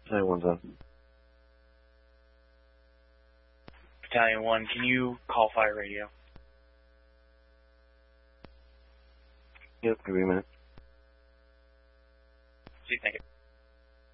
Battalion 1's on. Battalion 1, can you call fire radio? Yep, give me a minute. See, thank you.